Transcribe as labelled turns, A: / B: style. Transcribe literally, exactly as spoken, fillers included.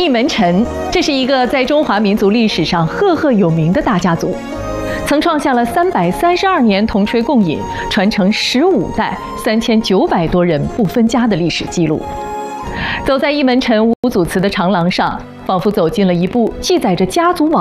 A: 门陈，这是一个在中华民族历史上赫赫有名的大家族，曾创下了三百三十二年同炊共饮、传承十五代、三千九百多人不分家的历史记录。走在一门陈五祖祠的长廊上，仿佛走进了一部记载着家族往